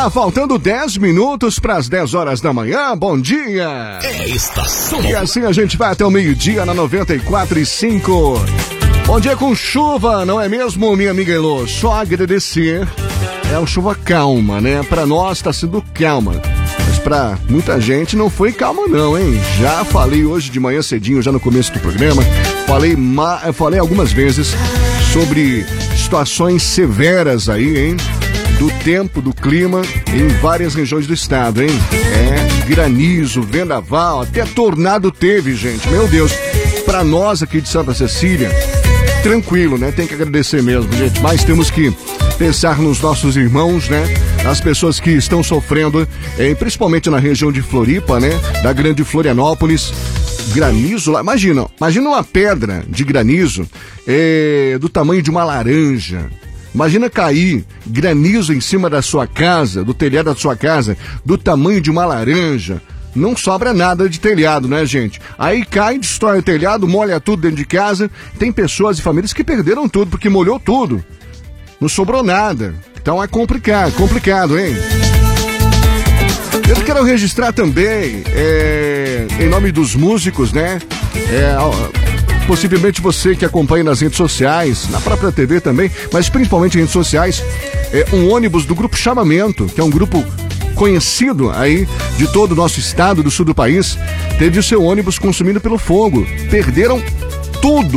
lá, faltando 10 minutos para as 10 horas da manhã. Bom dia! É Estação. E assim a gente vai até o meio-dia na 94.5. Bom dia com chuva, não é mesmo, minha amiga Elô? Só agradecer. É uma chuva calma, né? Pra nós tá sendo calma. Mas pra muita gente não foi calma não, hein? Já falei hoje de manhã cedinho, já no começo do programa. Falei algumas vezes sobre situações severas aí, hein? Do tempo, do clima em várias regiões do estado, hein? Granizo, vendaval, até tornado teve, gente. Meu Deus, pra nós aqui de Santa Cecília, tranquilo, né? Tem que agradecer mesmo, gente. Mas temos que pensar nos nossos irmãos, né? As pessoas que estão sofrendo, principalmente na região de Floripa, né? Da grande Florianópolis. Granizo lá, imagina uma pedra de granizo do tamanho de uma laranja. Imagina cair granizo em cima da sua casa, do telhado da sua casa, do tamanho de uma laranja. Não sobra nada de telhado, né, gente? Aí cai, destrói o telhado, molha tudo dentro de casa. Tem pessoas e famílias que perderam tudo, porque molhou tudo. Não sobrou nada. Então é complicado, hein? Eu quero registrar também, em nome dos músicos, né? Possivelmente você que acompanha nas redes sociais, na própria TV também, mas principalmente em redes sociais, um ônibus do Grupo Chamamento, que é um grupo conhecido aí de todo o nosso estado, do sul do país, teve o seu ônibus consumido pelo fogo. Perderam tudo.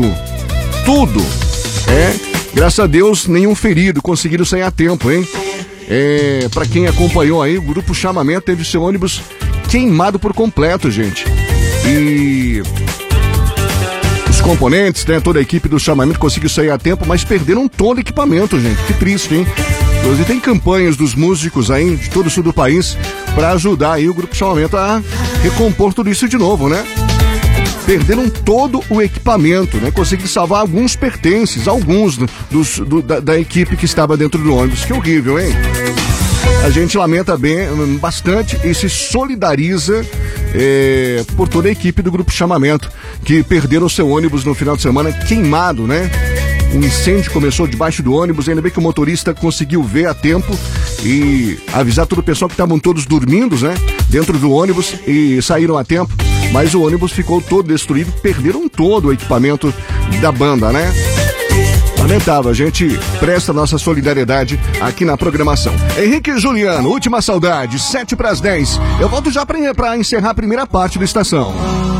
Graças a Deus, nenhum ferido, conseguiram sair a tempo, hein? Pra quem acompanhou aí, o Grupo Chamamento teve o seu ônibus queimado por completo, gente. E os componentes, né, toda a equipe do Chamamento conseguiu sair a tempo, mas perderam todo o equipamento, gente. Que triste, hein? E tem campanhas dos músicos aí de todo o sul do país para ajudar aí o Grupo Chamamento a recompor tudo isso de novo, né? Perderam todo o equipamento, né? Conseguiram salvar alguns pertences, alguns da equipe que estava dentro do ônibus. Que horrível, hein? A gente lamenta bastante e se solidariza por toda a equipe do Grupo Chamamento, que perderam o seu ônibus no final de semana queimado, né? Um incêndio começou debaixo do ônibus, ainda bem que o motorista conseguiu ver a tempo e avisar todo o pessoal que estavam todos dormindo, né? Dentro do ônibus e saíram a tempo, mas o ônibus ficou todo destruído, perderam todo o equipamento da banda, né? Lamentável, a gente presta nossa solidariedade aqui na programação. Henrique e Juliano, Última Saudade, 7 para as 10. Eu volto já para encerrar a primeira parte da estação.